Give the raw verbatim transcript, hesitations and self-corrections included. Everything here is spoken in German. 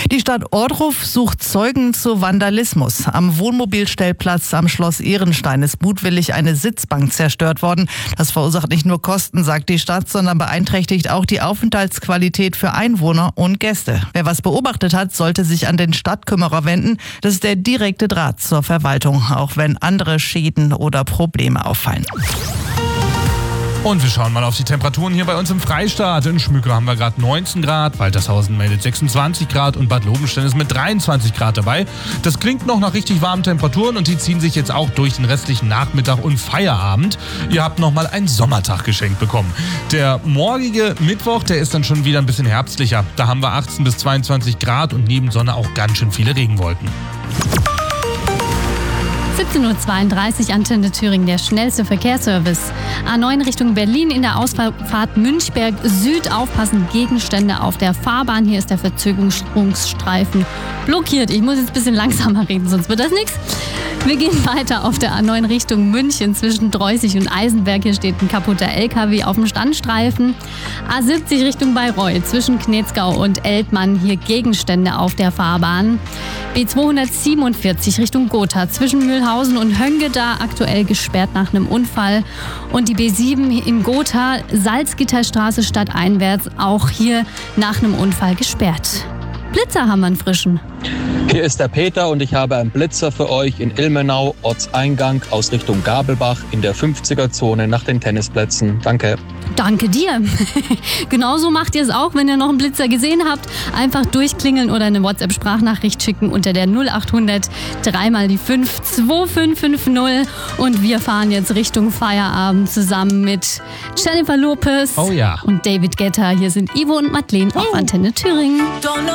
Die Stadt Ohrdruf sucht Zeugen zu Vandalismus. Am Wohnmobilstellplatz am Schloss Ehrenstein ist mutwillig eine Sitzbank zerstört worden. Das verursacht nicht nur Kosten, sagt die Stadt, sondern beeinträchtigt auch die Aufenthaltsqualität für Einwohner und Gäste. Wer was beobachtet hat, sollte sich an den Stadtkümmerer wenden. Das ist der direkte Draht zur Verwaltung, auch wenn andere Schäden oder Probleme auffallen. Und wir schauen mal auf die Temperaturen hier bei uns im Freistaat. In Schmücke haben wir gerade neunzehn Grad, Waltershausen meldet sechsundzwanzig Grad und Bad Lobenstein ist mit dreiundzwanzig Grad dabei. Das klingt noch nach richtig warmen Temperaturen und die ziehen sich jetzt auch durch den restlichen Nachmittag und Feierabend. Ihr habt nochmal einen Sommertag geschenkt bekommen. Der morgige Mittwoch, der ist dann schon wieder ein bisschen herbstlicher. Da haben wir achtzehn bis zweiundzwanzig Grad und neben Sonne auch ganz schön viele Regenwolken. siebzehn Uhr zweiunddreißig, Antenne Thüringen, der schnellste Verkehrsservice. A neun Richtung Berlin in der Ausfahrt Münchberg Süd. Aufpassen, Gegenstände auf der Fahrbahn. Hier ist der Verzögerungsstreifen blockiert. Ich muss jetzt ein bisschen langsamer reden, sonst wird das nichts. Wir gehen weiter auf der A neun Richtung München zwischen Dreußig und Eisenberg. Hier steht ein kaputter L K W auf dem Standstreifen. A siebzig Richtung Bayreuth zwischen Knetzgau und Eltmann. Hier Gegenstände auf der Fahrbahn. B zweihundertsiebenundvierzig Richtung Gotha zwischen Mühlhausen und Höngeda, aktuell gesperrt nach einem Unfall. Und die B sieben in Gotha, Salzgitterstraße stadteinwärts, auch hier nach einem Unfall gesperrt. Blitzer haben wir einen frischen. Hier ist der Peter und ich habe einen Blitzer für euch in Ilmenau, Ortseingang aus Richtung Gabelbach in der fünfziger-Zone nach den Tennisplätzen. Danke. Danke dir. Genauso macht ihr es auch, wenn ihr noch einen Blitzer gesehen habt. Einfach durchklingeln oder eine WhatsApp-Sprachnachricht schicken unter der null achthundert drei mal die fünf zwei fünf fünf null. Und wir fahren jetzt Richtung Feierabend zusammen mit Jennifer Lopez oh ja. und David Guetta. Hier sind Ivo und Madeleine oh. auf Antenne Thüringen.